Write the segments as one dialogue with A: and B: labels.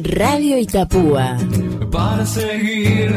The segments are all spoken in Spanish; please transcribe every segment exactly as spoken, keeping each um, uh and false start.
A: Radio Itapúa.
B: Para seguir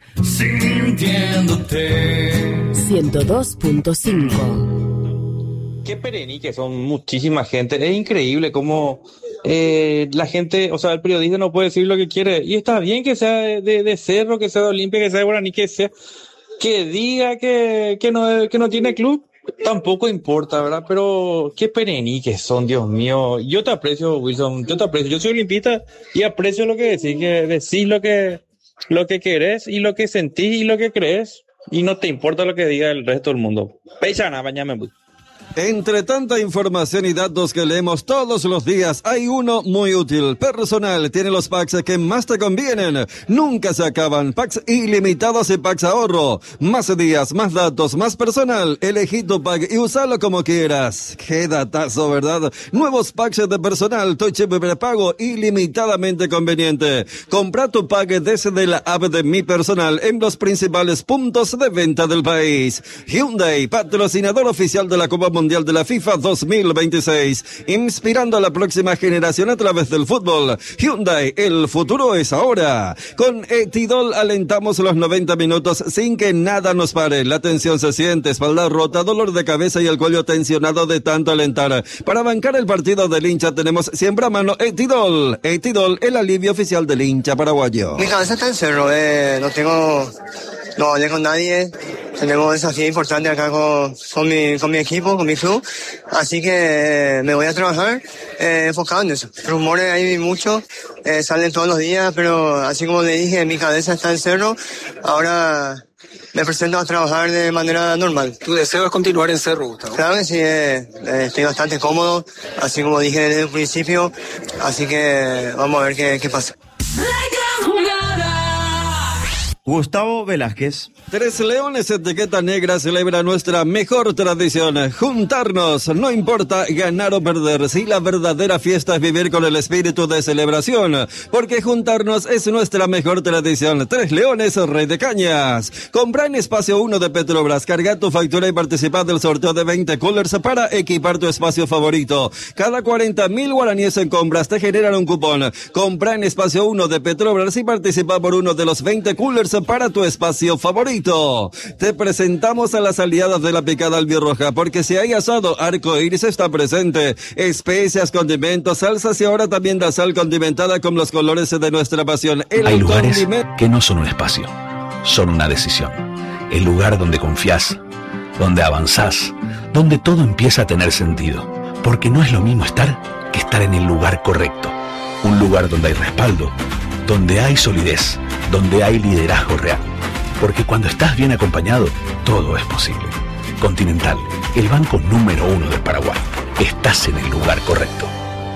B: sintiéndote.
A: ciento dos punto cinco.
C: Qué perení que son muchísima gente. Es increíble cómo eh, la gente, o sea, el periodista no puede decir lo que quiere. Y está bien que sea de, de, de Cerro, que sea de Olimpia, que sea de Guaraní, que sea, que diga que, que no, que no tiene club. Tampoco importa, ¿verdad? Pero qué perení que son, Dios mío. Yo te aprecio, Wilson, yo te aprecio. Yo soy olimpista y aprecio lo que decís, que decís lo que, lo que querés y lo que sentís y lo que crees. Y no te importa lo que diga el resto del mundo. Pechana, bañame.
D: Entre tanta información y datos que leemos todos los días, hay uno muy útil. Personal tiene los packs que más te convienen. Nunca se acaban. Packs ilimitados y packs ahorro. Más días, más datos, más personal. Elegí tu pack y usalo como quieras. Qué datazo, ¿verdad? Nuevos packs de personal, tu chip prepago ilimitadamente conveniente. Compra tu pack desde la app de Mi Personal en los principales puntos de venta del país. Hyundai, patrocinador oficial de la Copa Mundial Mundial de la FIFA dos mil veintiséis, inspirando a la próxima generación a través del fútbol. Hyundai, el futuro es ahora. Con Etidol alentamos los noventa minutos sin que nada nos pare. La tensión se siente, espalda rota, dolor de cabeza y el cuello tensionado de tanto alentar. Para bancar el partido del hincha tenemos siempre a mano Etidol. Etidol, el alivio oficial del hincha paraguayo.
E: Mi cabeza está en Cerro, eh, no tengo, no hablé con nadie. Tenemos un desafío importante acá con, con, mi, con mi equipo, con mi club, así que eh, me voy a trabajar eh, enfocado en eso. Rumores hay muchos, eh, salen todos los días, pero así como le dije, mi cabeza está en Cerro, ahora me presento a trabajar de manera normal.
F: ¿Tu deseo es continuar en Cerro, Gustavo?
E: Claro que sí, eh, eh, estoy bastante cómodo, así como dije desde el principio, así que vamos a ver qué, qué pasa.
G: Gustavo Velázquez.
D: Tres Leones Etiqueta Negra celebra nuestra mejor tradición, juntarnos, no importa ganar o perder, si la verdadera fiesta es vivir con el espíritu de celebración, porque juntarnos es nuestra mejor tradición. Tres Leones, Rey de Cañas. Compra en Espacio uno de Petrobras, carga tu factura y participa del sorteo de veinte coolers para equipar tu espacio favorito. Cada cuarenta mil guaraníes en compras te generan un cupón. Compra en Espacio uno de Petrobras y participa por uno de los veinte coolers para tu espacio favorito. Te presentamos a las aliadas de la picada albirroja, porque si hay asado, Arco Iris está presente. Especias, condimentos, salsas y ahora también la sal condimentada con los colores de nuestra pasión. El
H: hay lugares
D: condiment-
H: que no son un espacio, son una decisión. El lugar donde confías, donde avanzás, donde todo empieza a tener sentido. Porque no es lo mismo estar que estar en el lugar correcto. Un lugar donde hay respaldo, donde hay solidez, donde hay liderazgo real. Porque cuando estás bien acompañado, todo es posible. Continental, el banco número uno del Paraguay. Estás en el lugar correcto.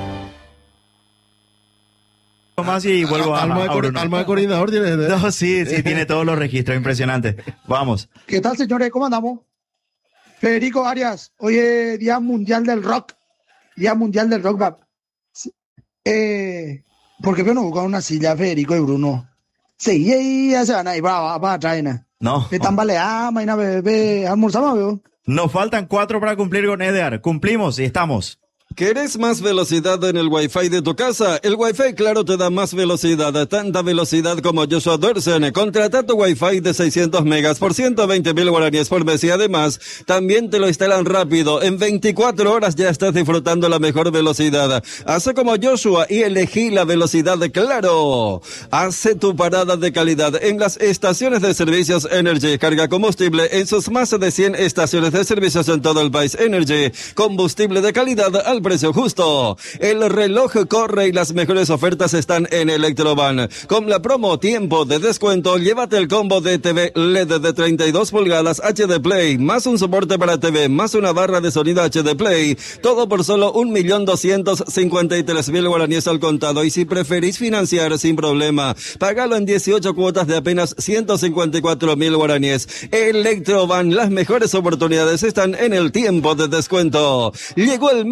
G: Más y vuelvo a,
I: alma,
G: a,
I: de cor-
G: Bruno.
I: alma de coordinador tiene. ¿eh?
G: No, sí, sí, tiene todos los registros, impresionante. Vamos.
J: ¿Qué tal, señores? ¿Cómo andamos? Federico Arias, hoy es Día Mundial del Rock. Día Mundial del Rock, va. Sí. Eh, ¿Por qué no buscan una silla, Federico y Bruno? Sí, y ya se van ahí para, para atrás, ¿no?
G: No.
J: Están baleadas, mañana bebé, almorzamos, veo.
G: Nos faltan cuatro para cumplir con Edear. Cumplimos y estamos.
D: ¿Querés más velocidad en el Wi-Fi de tu casa? El Wi-Fi Claro te da más velocidad, tanta velocidad como Joshua Dorsen. Contrata tu Wi-Fi de seiscientos megas por ciento veinte mil guaraníes por mes y además también te lo instalan rápido. En veinticuatro horas ya estás disfrutando la mejor velocidad. Hace como Joshua y elegí la velocidad de Claro. Hace tu parada de calidad en las estaciones de servicios Energy. Carga combustible en sus más de cien estaciones de servicios en todo el país. Energy, combustible de calidad al precio justo. El reloj corre y las mejores ofertas están en Electroban. Con la promo Tiempo de Descuento, llévate el combo de T V L E D de treinta y dos pulgadas H D Play, más un soporte para T V, más una barra de sonido H D Play. Todo por solo un millón doscientos cincuenta y tres mil guaraníes al contado. Y si preferís financiar sin problema, págalo en dieciocho cuotas de apenas ciento cincuenta y cuatro mil guaraníes. Electroban, las mejores oportunidades están en el Tiempo de Descuento. Llegó el mes de la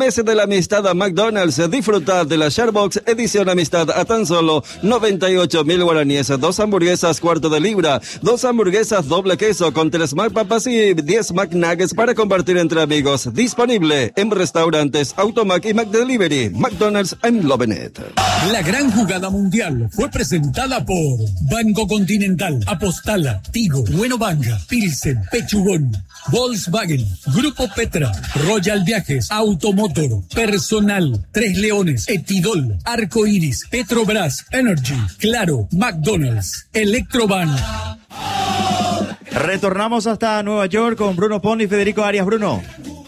D: amistad a McDonald's. Disfruta de la Sharebox edición amistad a tan solo noventa y ocho mil guaraníes. Dos hamburguesas cuarto de libra, dos hamburguesas doble queso con tres McPapas y diez McNuggets para compartir entre amigos. Disponible en restaurantes Automac y McDelivery. McDonald's, I'm loving it.
I: La gran jugada mundial fue presentada por Banco Continental, Apostala, Tigo, Bueno Banca, Pilsen, Pechugón, Volkswagen, Grupo Petra, Royal Viajes, Automotor, Personal, Tres Leones, Etidol, Arco Iris, Petrobras, Energy, Claro, McDonald's, Electroban.
G: Retornamos hasta Nueva York con Bruno Pon y Federico Arias. Bruno.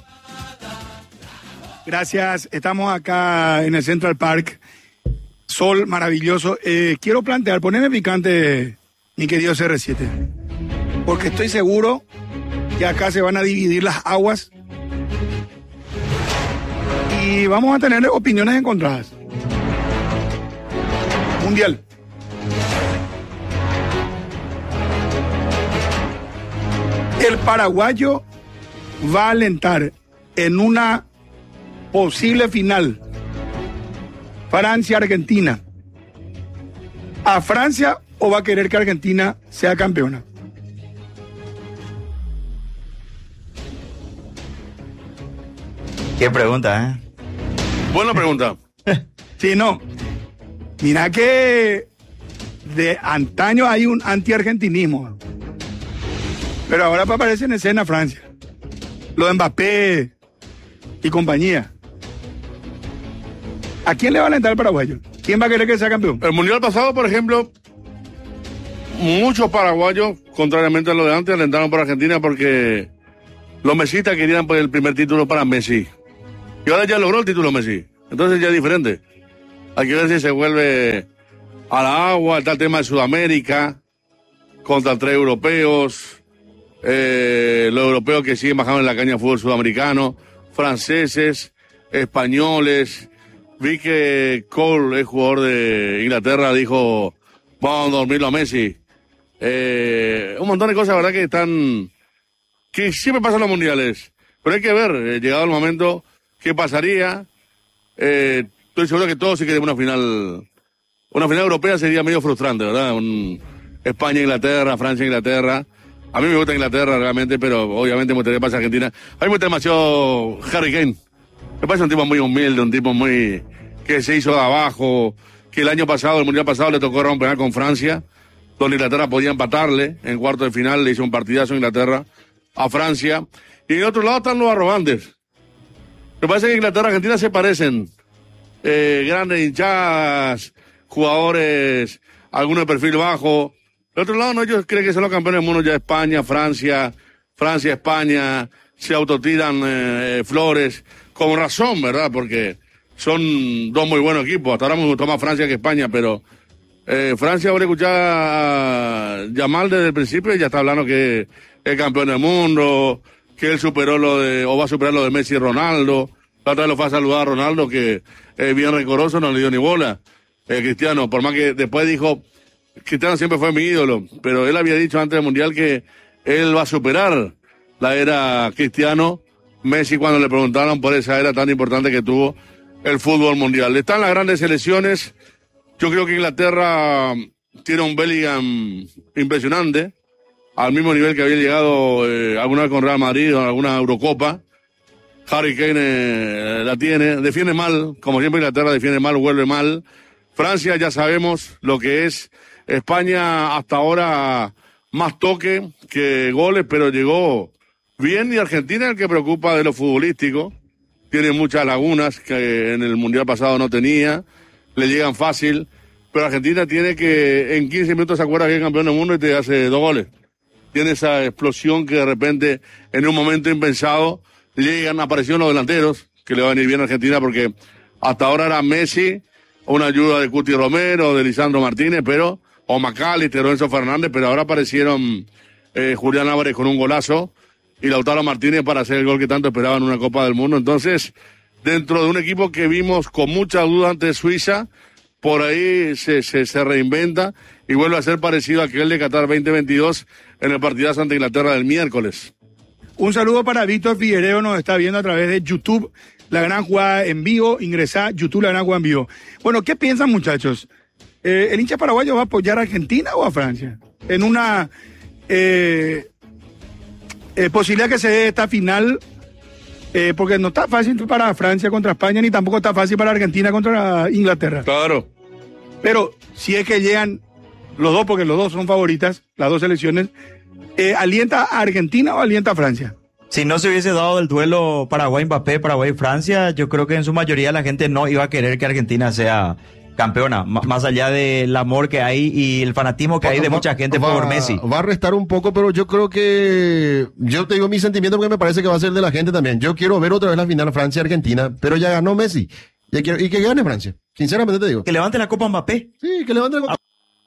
K: Gracias, estamos acá en el Central Park. Sol maravilloso. Eh, quiero plantear, poneme picante, mi querido C R siete, porque estoy seguro que acá se van a dividir las aguas y vamos a tener opiniones encontradas. Mundial. El paraguayo va a alentar en una posible final Francia-Argentina a Francia o va a querer que Argentina sea campeona.
G: Qué pregunta, ¿eh?
L: Buena pregunta.
K: Sí, no. Mira que de antaño hay un anti-argentinismo, pero ahora aparece en escena Francia. Lo de Mbappé y compañía. ¿A quién le va a alentar el paraguayo? ¿Quién va a querer que sea campeón?
L: El mundial pasado, por ejemplo, muchos paraguayos, contrariamente a lo de antes, alentaron por Argentina porque los mesistas querían pues, el primer título para Messi. Y ahora ya logró el título Messi. Entonces ya es diferente. Hay que ver si se vuelve a la agua. Está el tema de Sudamérica, contra tres europeos, eh, los europeos que siguen bajando en la caña de fútbol sudamericano, franceses, españoles. Vi que Cole, el jugador de Inglaterra, dijo, vamos a dormirlo a Messi. Eh, un montón de cosas, ¿verdad?, que están, que siempre pasan los mundiales. Pero hay que ver, eh, llegado el momento, qué pasaría. Eh, estoy seguro que todos sí queremos una final, una final europea sería medio frustrante, ¿verdad? Un España-Inglaterra, Francia-Inglaterra. A mí me gusta Inglaterra realmente, pero obviamente me gustaría pasar a Argentina. A mí me gusta demasiado Harry Kane. Me parece un tipo muy humilde, un tipo muy que se hizo de abajo, que el año pasado, el mundial pasado, le tocó romper con Francia, donde Inglaterra podía empatarle, en cuarto de final le hizo un partidazo a Inglaterra, a Francia, y en otro lado están los arrogantes. Me parece que Inglaterra y Argentina se parecen, eh, grandes hinchadas, jugadores, algunos de perfil bajo. De otro lado, no, ellos creen que son los campeones del mundo ya España, Francia, Francia, España, se autotiran eh, flores, con razón, ¿verdad? Porque son dos muy buenos equipos. Hasta ahora me gustó más Francia que España, pero eh, Francia, ahora escuchar a Yamal desde el principio y ya está hablando que es campeón del mundo, que él superó lo de, o va a superar lo de Messi y Ronaldo. La otra vez lo fue a saludar a Ronaldo, que es bien rencoroso, no le dio ni bola. Eh, Cristiano, por más que después dijo, Cristiano siempre fue mi ídolo, pero él había dicho antes del Mundial que él va a superar la era Cristiano. Messi, cuando le preguntaron por esa era tan importante que tuvo el fútbol mundial. Están las grandes selecciones. Yo creo que Inglaterra tiene un Bellingham impresionante, al mismo nivel que había llegado eh, alguna vez con Real Madrid o alguna Eurocopa. Harry Kane eh, la tiene, defiende mal, como siempre Inglaterra defiende mal, vuelve mal. Francia ya sabemos lo que es. España hasta ahora más toque que goles, pero llegó bien, y Argentina es el que preocupa de lo futbolístico. Tiene muchas lagunas que en el Mundial pasado no tenía, le llegan fácil, pero Argentina tiene que en quince minutos se acuerda que es campeón del mundo y te hace dos goles. Tiene esa explosión que de repente, en un momento impensado, llegan, aparecieron los delanteros, que le va a venir bien a Argentina, porque hasta ahora era Messi, una ayuda de Cuti Romero, de Lisandro Martínez, pero, o McAllister, o Enzo Fernández, pero ahora aparecieron eh, Julián Álvarez con un golazo, y Lautaro Martínez para hacer el gol que tanto esperaban en una Copa del Mundo. Entonces, dentro de un equipo que vimos con mucha duda ante Suiza, por ahí se, se, se reinventa y vuelve a ser parecido a aquel de Qatar veinte veintidós en el partidazo ante Inglaterra del miércoles.
K: Un saludo para Víctor Figueiredo, nos está viendo a través de YouTube. la gran jugada en vivo, ingresá, YouTube, la gran jugada en vivo. Bueno, ¿qué piensan, muchachos? Eh, ¿El hincha paraguayo va a apoyar a Argentina o a Francia? En una eh, eh, posibilidad que se dé esta final, eh, porque no está fácil para Francia contra España, ni tampoco está fácil para Argentina contra Inglaterra.
L: Claro.
K: Pero si es que llegan los dos, porque los dos son favoritas, las dos selecciones, eh, ¿alienta a Argentina o alienta a Francia?
G: Si no se hubiese dado el duelo Paraguay-Mbappé, Paraguay-Francia, yo creo que en su mayoría la gente no iba a querer que Argentina sea campeona, M- más allá del amor que hay y el fanatismo que hay de
M: Va-
G: mucha gente
M: va-
G: por Messi.
M: Va a restar un poco, pero yo creo que, yo te digo mi sentimiento porque me parece que va a ser de la gente también. Yo quiero ver otra vez la final Francia-Argentina, pero ya ganó Messi. Ya quiero, y que gane Francia. Sinceramente te digo.
G: Que levante la Copa Mbappé.
M: Sí, que levante la Copa.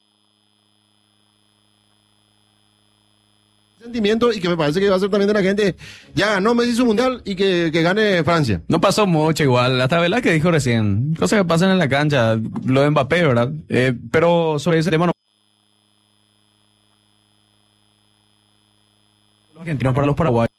M: Sentimiento y que me parece que va a ser también de la gente. Ya ganó Messi su mundial y que, que gane Francia.
N: No pasó mucho igual, hasta verdad que dijo recién, cosas que pasan en la cancha, lo de Mbappé, ¿verdad? Eh, pero sobre ese tema no. Los argentinos para los paraguayos.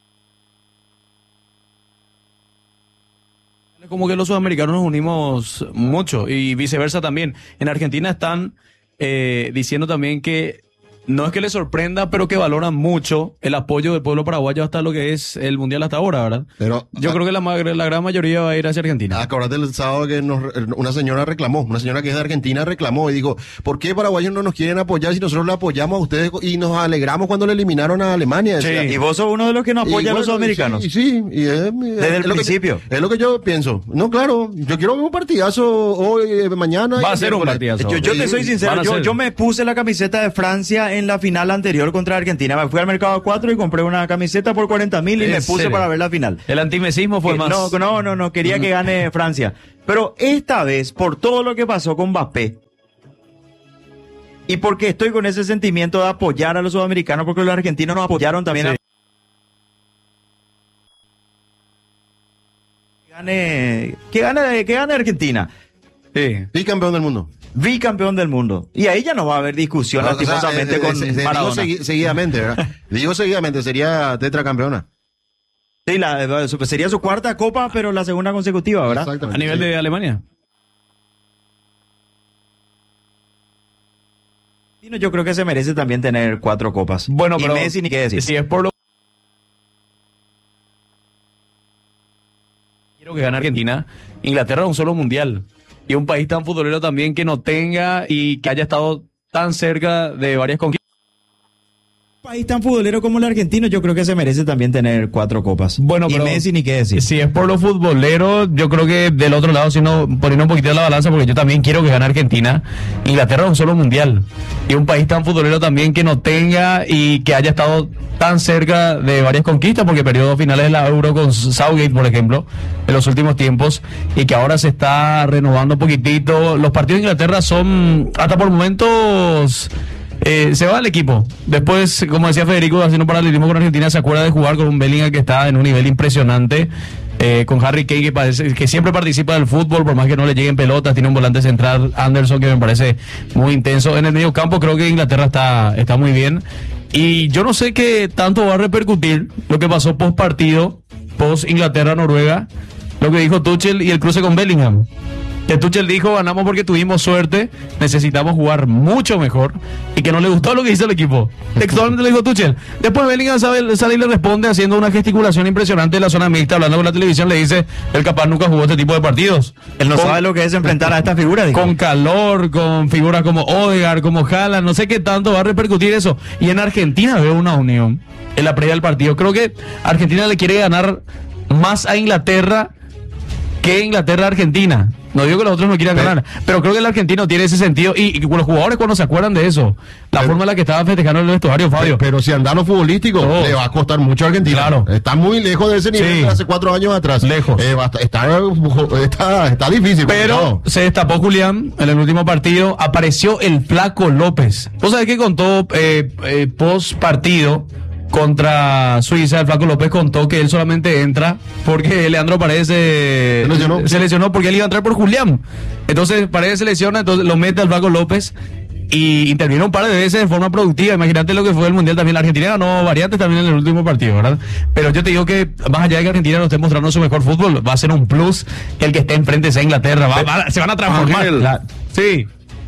N: Como que los sudamericanos nos unimos mucho y viceversa también. En Argentina están eh, diciendo también que no es que les sorprenda, pero que valoran mucho el apoyo del pueblo paraguayo hasta lo que es el mundial hasta ahora, ¿verdad?
M: Pero
N: yo creo que la, ma- la gran mayoría va a ir hacia Argentina.
M: Acordate el sábado que nos, una señora reclamó, una señora que es de Argentina reclamó y dijo, ¿por qué paraguayos no nos quieren apoyar si nosotros le apoyamos a ustedes y nos alegramos cuando le eliminaron a Alemania? Decía.
G: Y vos sos uno de los que no apoya
M: Y
G: a los
M: bueno,
G: sudamericanos.
M: Sí, sí, y es, es
G: Desde el
M: lo que-
G: principio.
M: es lo que yo pienso. No, claro, yo quiero ver un partidazo hoy, eh, mañana.
N: Va
M: y
N: a ser un
M: miércoles.
N: partidazo.
G: Yo, yo te soy
N: Van
G: sincero,
N: a
G: yo,
N: ser.
G: yo me puse la camiseta de Francia en la final anterior contra Argentina. Me fui al mercado cuatro y compré una camiseta por cuarenta mil y me
N: ¿En
G: puse
N: serio?
G: para ver la final.
N: El antimesismo fue
G: Que-
N: más.
G: No, no, no, no, quería que gane Francia. Pero esta vez, por todo lo que pasó con Mbappé, y porque estoy con ese sentimiento de apoyar a los sudamericanos, porque los argentinos nos apoyaron también.
N: Sí.
G: A... Que gane, que gane, que gane Argentina.
N: Sí.
M: Bicampeón del mundo.
G: Bicampeón del mundo. Y ahí ya no va a haber discusión,
M: No, o sea,
G: lastimosamente,
M: eh, eh,
G: con
M: se- se- digo
G: Maradona.
M: segui- seguidamente, ¿verdad? Digo seguidamente, sería tetracampeona.
G: Sí, la, sería su cuarta copa, pero la segunda consecutiva, ¿verdad?
N: A nivel de Alemania.
G: Yo creo que se merece también tener cuatro copas.
N: Bueno,
G: y
N: pero
G: Messi ni qué decir.
N: si es por lo quiero que gane Argentina, Inglaterra es un solo mundial y un país tan futbolero también que no tenga y que haya estado tan cerca de varias conquistas.
G: Un país tan futbolero como el argentino, yo creo que se merece también tener cuatro copas.
N: Bueno,
G: y
N: pero
G: Messi ni qué decir.
N: Si es por los futboleros, yo creo que del otro lado, sino poniendo un poquito de la balanza, porque yo también quiero que gane Argentina. Inglaterra es un solo mundial y un país tan futbolero también que no tenga y que haya estado tan cerca de varias conquistas, porque perdió dos finales de la Euro con Southgate, por ejemplo, en los últimos tiempos, y que ahora se está renovando un poquitito. Los partidos de Inglaterra son, hasta por momentos, eh, se va al equipo. Después, como decía Federico, haciendo un paralelismo con Argentina, se acuerda de jugar con un Bellingham que está en un nivel impresionante, eh, con Harry Kane que, parece, que siempre participa del fútbol, por más que no le lleguen pelotas. Tiene un volante central, Anderson, que me parece muy intenso. En el medio campo creo que Inglaterra está, está muy bien. Y yo no sé qué tanto va a repercutir lo que pasó post partido, post Inglaterra-Noruega, lo que dijo Tuchel y el cruce con Bellingham. Que Tuchel dijo, ganamos porque tuvimos suerte, necesitamos jugar mucho mejor, y que no le gustó lo que hizo el equipo. Textualmente le dijo Tuchel. Después Bellingham sabe, sale y le responde haciendo una gesticulación impresionante en la zona mixta, hablando con la televisión, le dice, el capaz nunca jugó este tipo de partidos.
G: Él no
N: Con-
G: sabe lo que es enfrentar a esta figura. dijo.
N: Con calor, con figuras como Odegaard, como Haaland, no sé qué tanto va a repercutir eso. Y en Argentina veo una unión en la previa del partido. Creo que Argentina le quiere ganar más a Inglaterra que Inglaterra a Argentina. No digo que los otros no quieran ganar, pero creo que el argentino tiene ese sentido. Y, y los jugadores cuando se acuerdan de eso, la
M: Pero-
N: forma en la que estaba festejando el vestuario, Fabio.
M: Pero, pero si anda lo futbolístico,
N: Todos.
M: le va a costar mucho a Argentina.
N: Claro.
M: Está muy lejos de ese nivel
N: Sí.
M: de hace cuatro años atrás.
N: Lejos.
M: Eh, basta- está, está, está difícil.
N: Pero
M: complicado.
N: se destapó Julián en el último partido. Apareció el Flaco López. ¿Vos sabés qué contó eh, eh, post partido contra Suiza? El Flaco López contó que él solamente entra porque Leandro Paredes se,
M: Se lesionó.
N: se lesionó porque él iba a entrar por Julián. Entonces Paredes se lesiona, entonces lo mete al Flaco López. y intervino un par de veces de forma productiva. Imagínate lo que fue el Mundial también. La Argentina ganó variantes también en el último partido, ¿verdad? Pero yo te digo que más allá de que Argentina no esté mostrando su mejor fútbol, va a ser un plus que el que esté enfrente sea Inglaterra. Va, va, se van a transformar.
L: Ángel.
N: La- sí.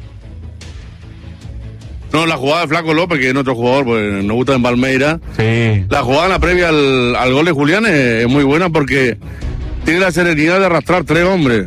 L: No, la jugada de Flaco López, que es nuestro jugador, pues nos gusta en Palmeira.
N: Sí.
L: La jugada en la previa al, al gol de Julián es, es muy buena porque tiene la serenidad de arrastrar tres hombres.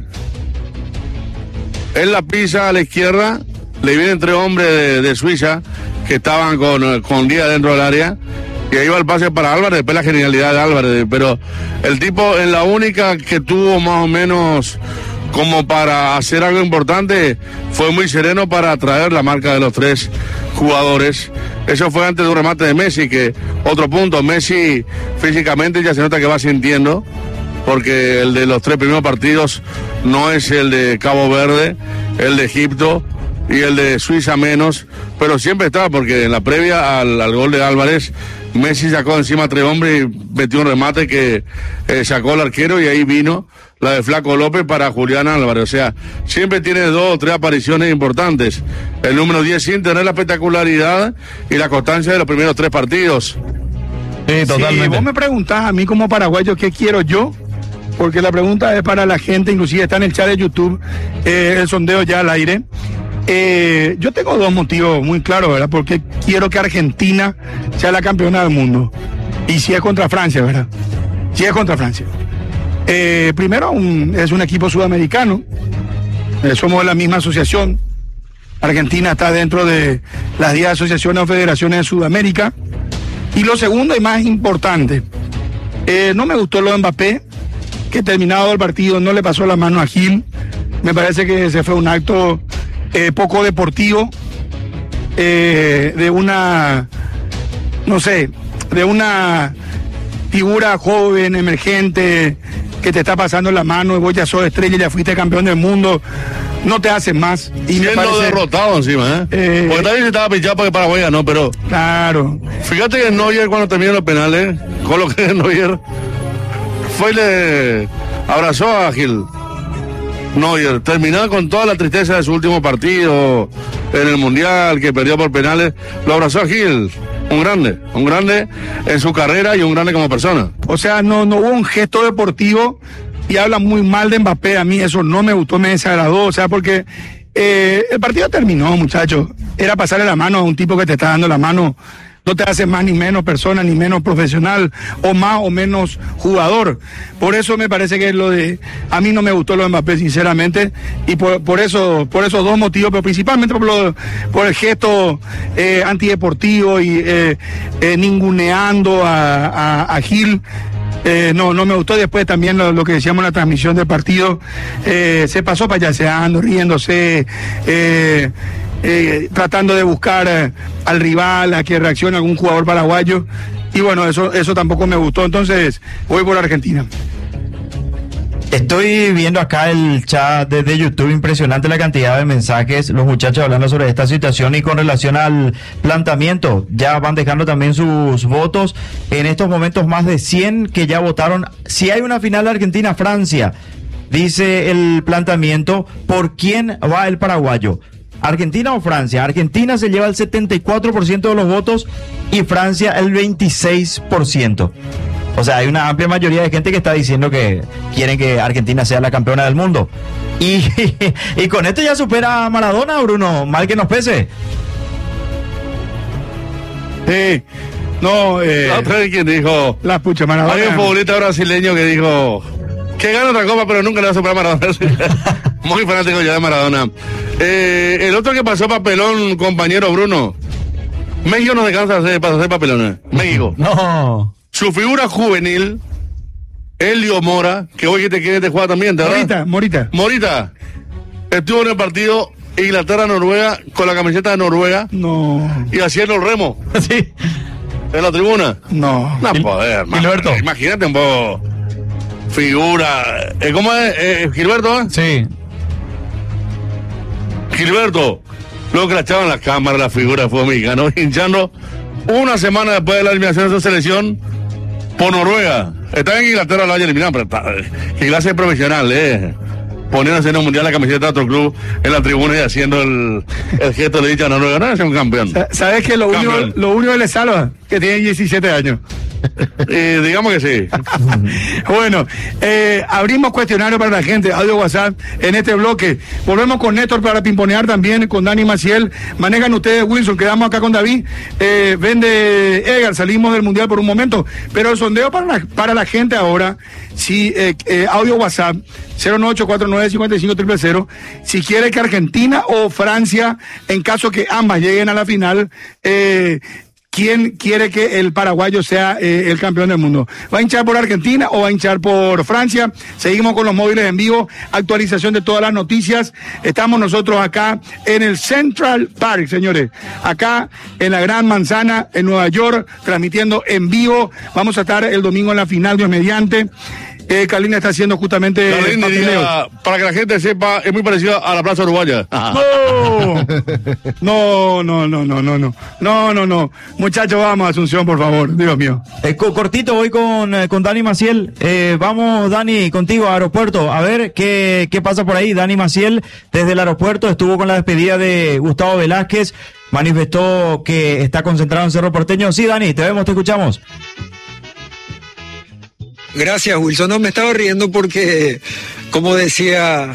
L: Él la pisa a la izquierda, le vienen tres hombres de, de Suiza que estaban con, con Díaz dentro del área. Y ahí va el pase para Álvarez, después la genialidad de Álvarez. Pero el tipo en la única que tuvo más o menos como para hacer algo importante, fue muy sereno para atraer la marca de los tres jugadores. Eso fue antes de un remate de Messi, que otro punto, Messi físicamente ya se nota que va sintiendo, porque el de los tres primeros partidos no es el de Cabo Verde, el de Egipto y el de Suiza menos, pero siempre está, porque en la previa al, al gol de Álvarez, Messi sacó encima a tres hombres y metió un remate que eh, sacó al arquero, y ahí vino la de Flaco López para Julián Álvarez. O sea, siempre tiene dos o tres apariciones importantes. El número diez sin tener la espectacularidad y la constancia de los primeros tres partidos.
N: Sí, totalmente.
K: Si vos me preguntás a mí como paraguayo qué quiero yo, porque la pregunta es para la gente, inclusive está en el chat de YouTube, eh, el sondeo ya al aire. Eh, yo tengo dos motivos muy claros, ¿verdad? Porque quiero que Argentina sea la campeona del mundo. Y si es contra Francia, ¿verdad? Si es contra Francia. Eh, primero, un, es un equipo sudamericano. Eh, somos de la misma asociación. Argentina está dentro de las diez asociaciones o federaciones de Sudamérica. Y lo segundo y más importante, eh, no me gustó lo de Mbappé, que terminado el partido no le pasó la mano a Gil. Me parece que ese fue un acto eh, poco deportivo, eh, de una, no sé, de una figura joven, emergente, que te está pasando la mano, y vos ya sos estrella, ya fuiste campeón del mundo, no te haces más. Y me
L: Siendo
K: parece,
L: derrotado encima, ¿eh?
K: Eh,
L: Porque también se estaba pinchado porque Paraguay ganó, pero...
K: Claro.
L: Fíjate que Neuer, cuando terminó los penales, con lo que Neuer fue y le abrazó a Gil. Neuer, terminó con toda la tristeza de su último partido en el Mundial, que perdió por penales, lo abrazó a Gil. Un grande, un grande en su carrera y un grande como persona.
K: O sea, no, no hubo un gesto deportivo, y habla muy mal de Mbappé. A mí eso no me gustó, me desagradó. O sea, porque eh, el partido terminó, muchachos. Era pasarle la mano a un tipo que te está dando la mano. No te hace más ni menos persona, ni menos profesional, o más o menos jugador. Por eso me parece que es lo de... A mí no me gustó lo de Mbappé, sinceramente, y por, por eso, por esos dos motivos, pero principalmente por, lo, por el gesto eh, antideportivo y eh, eh, ninguneando a, a, a Gil. Eh, no, no me gustó. Después también lo, lo que decíamos en la transmisión del partido, eh, se pasó payaseando, riéndose, eh, eh, tratando de buscar eh, al rival, a que reaccione algún jugador paraguayo, y bueno, eso, eso tampoco me gustó. Entonces voy por Argentina.
G: Estoy viendo acá el chat desde YouTube, impresionante la cantidad de mensajes, los muchachos hablando sobre esta situación, y con relación al planteamiento, ya van dejando también sus votos. En estos momentos más de cien que ya votaron. Si hay una final Argentina-Francia, dice el planteamiento, ¿por quién va el paraguayo? ¿Argentina o Francia? Argentina se lleva el setenta y cuatro por ciento de los votos y Francia el veintiséis por ciento. O sea, hay una amplia mayoría de gente que está diciendo que quieren que Argentina sea la campeona del mundo. Y, y con esto ya supera a Maradona, Bruno, mal que nos pese.
K: Sí, no, eh...
L: La otra vez quien dijo...
K: La pucha, Maradona.
L: Hay un futbolista brasileño que dijo... Que gana otra copa, pero nunca le va a superar a Maradona. Muy fanático ya de Maradona. Eh, el otro que pasó papelón, compañero Bruno. México no descansa de hacer papelones. México.
G: No.
L: Su figura juvenil, Elio Mora, que hoy te quiere te juega también, ¿verdad?
K: Morita, Morita.
L: Morita. Estuvo en el partido Inglaterra-Noruega con la camiseta de Noruega.
K: No.
L: Y haciendo el remo.
G: Sí.
L: En la tribuna.
K: No.
L: No poder,
G: Gilberto.
L: Imagínate un poco. Figura. Eh, ¿Cómo es? Eh, ¿Gilberto? Eh?
N: Sí.
L: Gilberto. Luego que la echaban las cámaras, la figura de fútbol mexicano, hinchando una semana después de la eliminación de esa selección por Noruega. Está en Inglaterra, lo haya eliminado, pero está, que clase profesional, eh. poniéndose en el mundial la camiseta de otro club en la tribuna y haciendo el, el gesto de dicha, no lo ganar, es un campeón.
K: ¿Sabes que lo único, lo único que le salva? Que tiene diecisiete años.
L: Eh, digamos que sí.
K: Bueno, eh, abrimos cuestionario para la gente, audio WhatsApp en este bloque. Volvemos con Néstor para pimponear también, con Dani Maciel. Manejan ustedes, Wilson, quedamos acá con David. Eh, vende Edgar, salimos del mundial por un momento. Pero el sondeo para la, para la gente ahora, si eh, eh, audio WhatsApp cero nueve ocho cuatro nueve cinco cinco cero cero cero, si quiere que Argentina o Francia, en caso que ambas lleguen a la final, eh, ¿quién quiere que el paraguayo sea eh, el campeón del mundo? ¿Va a hinchar por Argentina o va a hinchar por Francia? Seguimos con los móviles en vivo, actualización de todas las noticias. Estamos nosotros acá en el Central Park, señores. Acá en la Gran Manzana, en Nueva York, transmitiendo en vivo. Vamos a estar el domingo en la final, Dios mediante. Eh, Carlina está haciendo justamente
L: Carlín,
K: patineo.
L: diría, para que la gente sepa, es muy parecido a la Plaza Uruguaya.
K: No, no, no, no, no, no, no, no, no. Muchachos, vamos, Asunción, por favor, Dios mío.
G: Eh, co- cortito, voy con, eh, con Dani Maciel. Eh, vamos, Dani, contigo a aeropuerto. A ver qué, qué pasa por ahí. Dani Maciel, desde el aeropuerto, estuvo con la despedida de Gustavo Velázquez. Manifestó que está concentrado en Cerro Porteño. Sí, Dani, te vemos, te escuchamos.
F: Gracias, Wilson. No, me estaba riendo porque, como decía,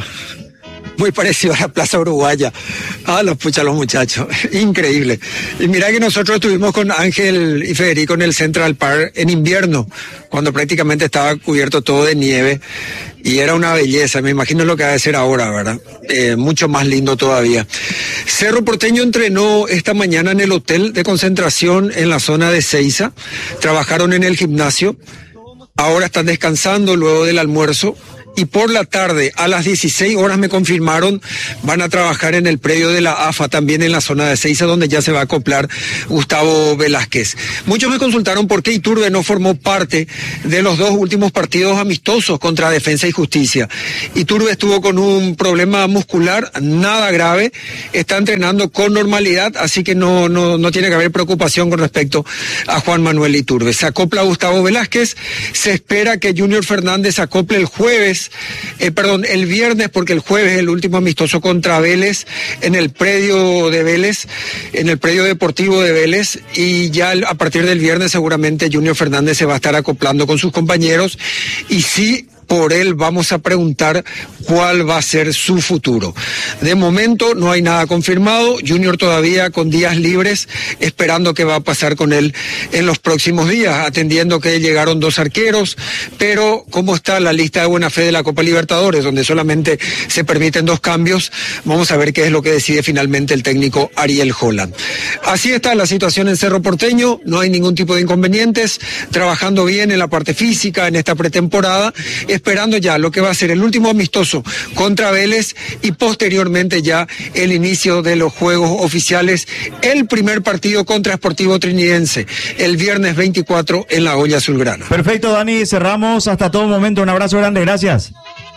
F: muy parecido a la Plaza Uruguaya. Ah, los pucha los muchachos. Increíble. Y mira que nosotros estuvimos con Ángel y Federico en el Central Park en invierno, cuando prácticamente estaba cubierto todo de nieve. Y era una belleza, me imagino lo que va a ser ahora, ¿verdad? Eh, mucho más lindo todavía. Cerro Porteño entrenó esta mañana en el hotel de concentración en la zona de Ezeiza. Trabajaron en el gimnasio. Ahora están descansando luego del almuerzo y por la tarde a las dieciséis horas me confirmaron van a trabajar en el predio de la A F A, también en la zona de Ezeiza, donde ya se va a acoplar Gustavo Velázquez. Muchos me consultaron por qué Iturbe no formó parte de los dos últimos partidos amistosos contra Defensa y Justicia. Iturbe estuvo con un problema muscular, nada grave, está entrenando con normalidad, así que no, no, no tiene que haber preocupación con respecto a Juan Manuel Iturbe. Se acopla Gustavo Velázquez, se espera que Junior Fernández se acople el jueves, Eh, perdón, el viernes, porque el jueves es el último amistoso contra Vélez en el predio de Vélez, en el predio deportivo de Vélez, y ya a partir del viernes seguramente Junior Fernández se va a estar acoplando con sus compañeros, y sí, por él vamos a preguntar cuál va a ser su futuro. De momento no hay nada confirmado, Junior todavía con días libres, esperando qué va a pasar con él en los próximos días, atendiendo que llegaron dos arqueros, pero cómo está la lista de buena fe de la Copa Libertadores, donde solamente se permiten dos cambios, vamos a ver qué es lo que decide finalmente el técnico Ariel Holland. Así está la situación en Cerro Porteño, no hay ningún tipo de inconvenientes, trabajando bien en la parte física en esta pretemporada, esperando ya lo que va a ser el último amistoso contra Vélez y posteriormente ya el inicio de los juegos oficiales, el primer partido contra Sportivo Trinidense, el viernes veinticuatro en la Olla Azulgrana.
G: Perfecto, Dani, cerramos hasta todo momento. Un abrazo grande, gracias.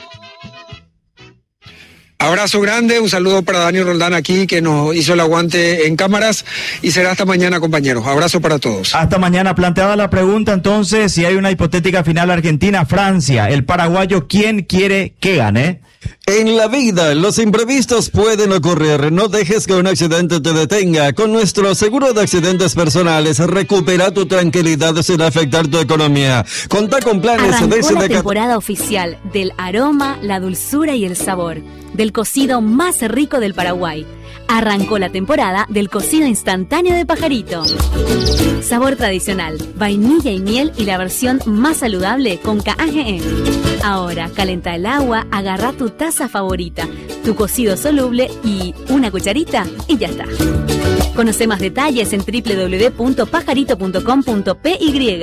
F: Abrazo grande, un saludo para Dani Roldán aquí, que nos hizo el aguante en cámaras, y será hasta mañana, compañeros. Abrazo para todos.
G: Hasta mañana. Planteada la pregunta entonces, si hay una hipotética final Argentina-Francia, el paraguayo, ¿quién quiere que gane?
D: En la vida, los imprevistos pueden ocurrir. No dejes que un accidente te detenga. Con nuestro seguro de accidentes personales, recupera tu tranquilidad sin afectar tu economía. Contá con planes
O: Arrancó
D: de
O: la
D: S D K.
O: temporada oficial del aroma, la dulzura y el sabor del cocido más rico del Paraguay. Arrancó la temporada del cocido instantáneo de Pajarito. Sabor tradicional, vainilla y miel, y la versión más saludable con K G E. Ahora, calenta el agua, agarra tu taza favorita, tu cocido soluble y una cucharita y ya está. Conoce más detalles en doble u doble u doble u punto pajarito punto com punto p y.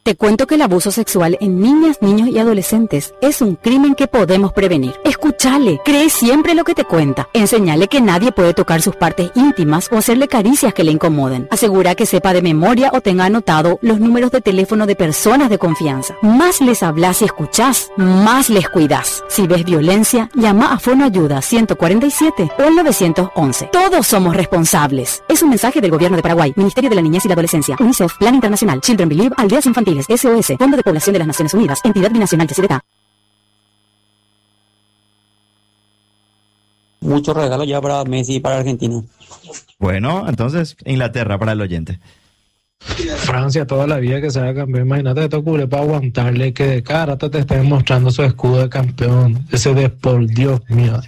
O: Te cuento que el abuso sexual en niñas, niños y adolescentes es un crimen que podemos prevenir. Escúchale, cree siempre lo que te cuenta. Enseñale que nadie puede tocar sus partes íntimas o hacerle caricias que le incomoden. Asegura que sepa de memoria o tenga anotado los números de teléfono de personas de confianza. Más les hablas y escuchás, más les cuidás. Si ves violencia, llama a Fono Ayuda ciento cuarenta y siete o al nueve once. Todos somos responsables. Es un mensaje del Gobierno de Paraguay, Ministerio de la Niñez y la Adolescencia, UNICEF, Plan Internacional, Children Believe, Aldeas Infantiles, S O S, Fondo de Población de las Naciones Unidas, Entidad Binacional Yacyretá.
P: Muchos regalos ya para Messi y para Argentina.
G: Bueno, entonces, Inglaterra para el oyente.
Q: Francia toda la vida que se haga campeón, imagínate que te ocurre para aguantarle que de cara te, te estén mostrando su escudo de campeón, ese de por Dios mío.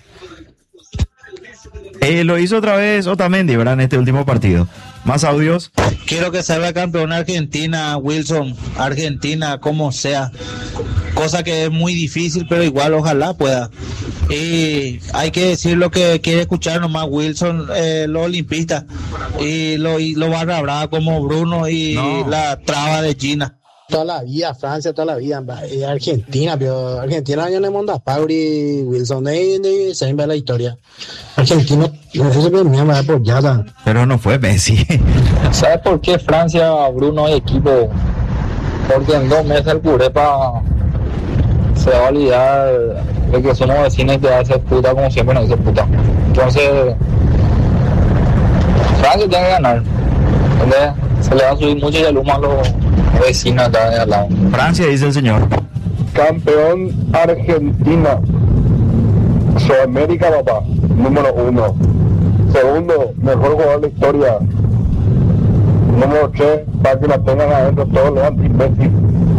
G: Eh, lo hizo otra vez Otamendi, ¿verdad? En este último partido. Más audios.
R: Quiero que salga campeón Argentina, Wilson. Argentina, como sea. Cosa que es muy difícil, pero igual ojalá pueda. Y hay que decir lo que quiere escuchar nomás Wilson, eh, los olimpistas. Y lo, y lo barra brava como Bruno y no. La traba de China.
S: Toda la vida, Francia, toda la vida, eh, Argentina, pero Argentina año de Monda Pauri, Wilson, de, de, se ve la historia. Argentina, no sé si me va a apoyar.
G: Pero no fue Messi.
T: ¿Sabes por qué Francia, Bruno y equipo? Porque en dos meses el Curepa se va a olvidar de que somos vecinos y que va a ser puta como siempre nos dice puta. Entonces, Francia tiene que ganar. ¿Entendés? Se le va a subir mucho y el humo a los vecinos acá de al lado.
G: Francia, dice el señor.
U: Campeón Argentina. Sudamérica, papá. Número uno. Segundo, mejor jugador de la historia. Número tres, para que la tengan adentro todos los anti-Messi.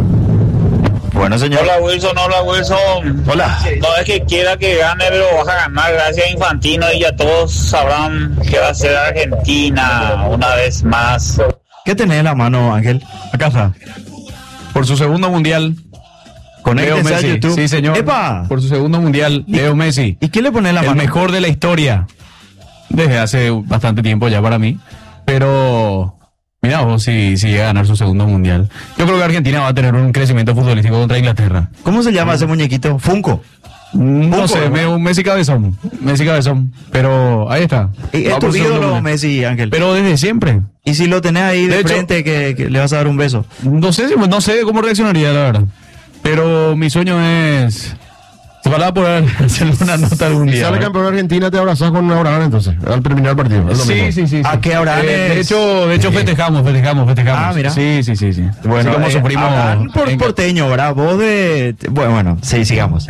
G: Bueno, señor.
V: Hola, Wilson. Hola, Wilson.
G: Hola.
V: No es que quiera que gane, pero vas a ganar gracias a Infantino y ya todos sabrán que va a ser Argentina una vez más.
G: ¿Qué tenés en la mano, Ángel? Acá está.
N: Por su segundo mundial.
G: Con
N: Leo Messi. Sí, señor.
G: ¡Epa!
N: Por su segundo mundial, Leo Messi.
G: ¿Y qué le pone en la
N: el
G: mano?
N: El mejor de la historia. Desde hace bastante tiempo ya para mí. Pero mira vos si, si llega a ganar su segundo mundial. Yo creo que Argentina va a tener un crecimiento futbolístico contra Inglaterra.
G: ¿Cómo se llama ese muñequito? Funko.
N: No
G: Funko,
N: sé, me, un Messi cabezón. Messi cabezón. Pero ahí está.
G: ¿Es tu ídolo, Messi, Ángel?
N: Pero desde siempre.
G: Y si lo tenés ahí de,
N: de
G: frente,
N: hecho,
G: que, que le vas a dar un beso.
N: No sé, no sé cómo reaccionaría, la verdad. Pero mi sueño es... Ojalá poder hacerle una nota algún día.
M: Si sale campeón de Argentina, te abrazás con Abraham entonces, al terminar el partido. Es lo
N: sí,
M: mismo.
N: sí, sí, sí.
G: ¿A qué Abraham?
N: Eh, de hecho, de hecho festejamos, festejamos, festejamos.
G: Ah, mira.
N: Sí, sí, sí, sí.
G: Bueno,
N: así como
G: eh,
N: sufrimos.
G: Abraham por en... porteño, ¿verdad? Vos de... Bueno, bueno, sí, sigamos.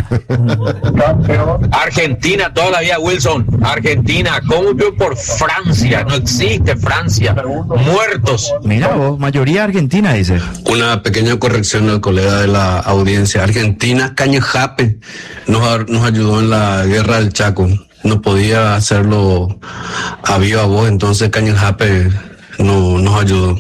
W: Argentina, toda la vida, Wilson. Argentina, ¿cómo vio por Francia? No existe Francia. Muertos.
G: Mira vos, mayoría argentina, dice.
X: Una pequeña corrección al colega de la audiencia. Argentina, Cañajape, nos, nos ayudó en la guerra del Chaco. No podía hacerlo a viva voz, entonces Cañajape no, nos ayudó.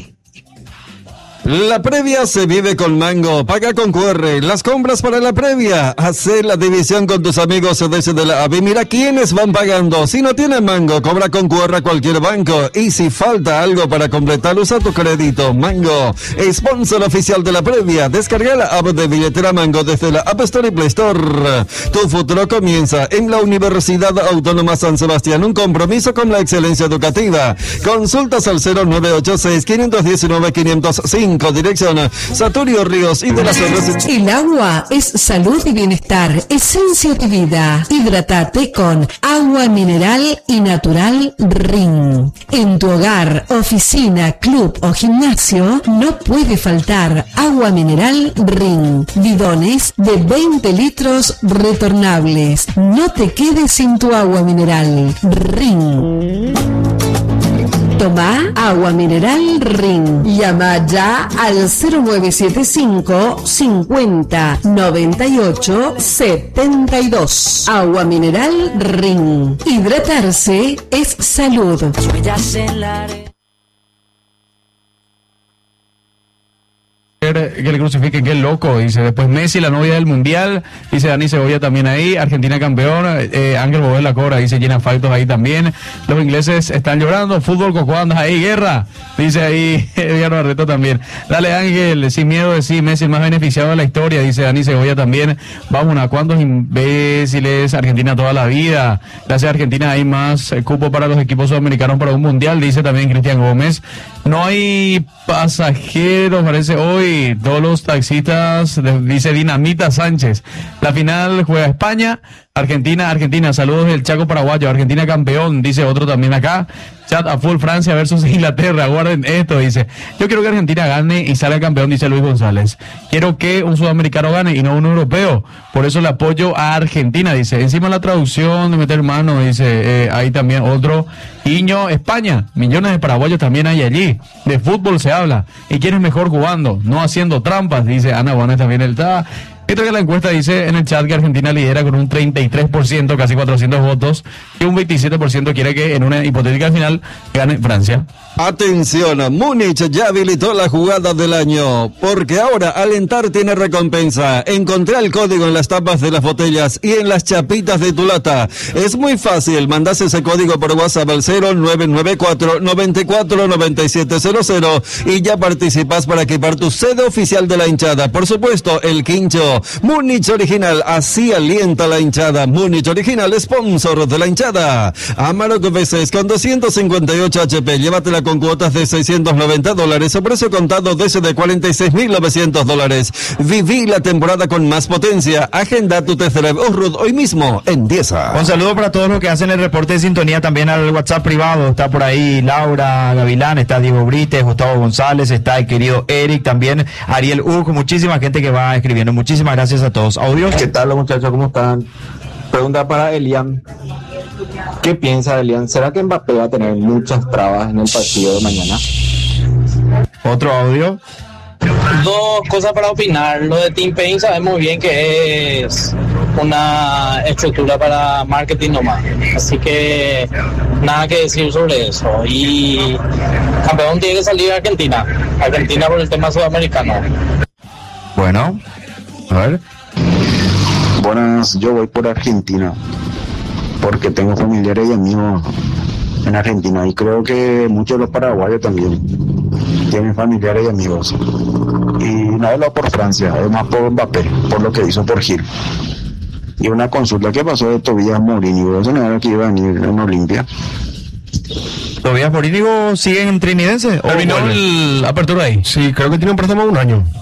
D: La previa se vive con Mango. Paga con Q R. Las compras para la previa. Hacer la división con tus amigos desde la A V I. Mira quiénes van pagando. Si no tienes Mango, cobra con Q R a cualquier banco. Y si falta algo para completar, usa tu crédito. Mango, sponsor oficial de la previa. Descarga la app de billetera Mango desde la App Store y Play Store. Tu futuro comienza en la Universidad Autónoma San Sebastián. Un compromiso con la excelencia educativa. Consultas al cero nueve ocho seis, cinco uno nueve, cinco cero cinco. Dirección Saturio Ríos y de las Torres.
Y: El agua es salud y bienestar, esencia de vida. Hidrátate con agua mineral y natural Ring. En tu hogar, oficina, club o gimnasio no puede faltar agua mineral Ring. Bidones de veinte litros retornables. No te quedes sin tu agua mineral Ring. Toma agua mineral Ring. Llama ya al cero nueve siete cinco, cincuenta, noventa y ocho, setenta y dos. Agua mineral Ring. Hidratarse es salud.
N: eh, que le crucifiquen, qué loco, dice. Después Messi, la novia del Mundial, dice Dani Cebolla también ahí, Argentina campeón, eh, Ángel Bobel la cobra, dice llena factos ahí también. Los ingleses están llorando, fútbol coco andas ahí, guerra, dice ahí Edgar Barreto también. Dale Ángel, sin miedo de sí, Messi el más beneficiado de la historia, dice Dani Cebolla también. Vamos, a cuántos imbéciles, Argentina toda la vida. Gracias a Argentina hay más eh, cupo para los equipos sudamericanos para un mundial, dice también Cristian Gómez. No hay pasajeros, parece hoy, todos los taxistas, dice Dinamita Sánchez. La final juega España, Argentina, Argentina, saludos del Chaco paraguayo, Argentina campeón, dice otro también acá. Chat a full, Francia versus Inglaterra, guarden esto, dice. Yo quiero que Argentina gane y salga campeón, dice Luis González. Quiero que un sudamericano gane y no un europeo, por eso le apoyo a Argentina, dice. Encima la traducción de meter mano, dice, eh, ahí también otro. Iño, España, millones de paraguayos también hay allí. De fútbol se habla. ¿Y quién es mejor jugando? No haciendo trampas, dice Ana Bonet también. Él está. Mientras que la encuesta dice en el chat que Argentina lidera con un treinta y tres por ciento, casi cuatrocientos votos, y un veintisiete por ciento quiere que en una hipotética final gane Francia.
D: Atención, Múnich ya habilitó la jugada del año, porque ahora alentar tiene recompensa. Encontré el código en las tapas de las botellas y en las chapitas de tu lata. Es muy fácil, mandás ese código por WhatsApp al cero nueve nueve cuatro, noventa y cuatro, noventa y siete cero cero y ya participas para equipar tu sede oficial de la hinchada. Por supuesto, el quincho. Múnich Original, así alienta la hinchada. Múnich Original, sponsor de la hinchada. Amarok V seis con doscientos cincuenta y ocho H P, llévatela con cuotas de seiscientos noventa dólares o precio contado desde cuarenta y seis mil novecientos dólares. Viví la temporada con más potencia. Agenda tu test drive Osrud hoy mismo en Dieza.
G: Un saludo para todos los que hacen el reporte de sintonía también al WhatsApp privado. Está por ahí Laura Gavilán, está Diego Brites, Gustavo González, está el querido Eric, también Ariel Ug, muchísima gente que va escribiendo. Muchísimas gracias a todos. Audios.
A: ¿Qué tal los muchachos? ¿Cómo están? Pregunta para Elian. ¿Qué piensa Elian? ¿Será que Mbappé va a tener muchas trabas en el partido de mañana?
G: Otro audio.
B: Dos cosas para opinar. Lo de Team Pain sabemos bien que es una estructura para marketing nomás. Así que nada que decir sobre eso. Y campeón tiene que salir Argentina. Argentina por el tema sudamericano.
G: Bueno, a ver.
C: Buenas, yo voy por Argentina, porque tengo familiares y amigos en Argentina, y creo que muchos de los paraguayos también tienen familiares y amigos. Y no hablo por Francia, es más por Mbappé, por lo que hizo por Gil. Y una consulta, ¿qué pasó de Tobías Morínigo? Eso no era que iba a venir en Olimpia.
G: ¿Tobías Morínigo sigue en Trinidense?
M: ¿Terminó el apertura ahí? Sí, creo que tiene un préstamo de un año.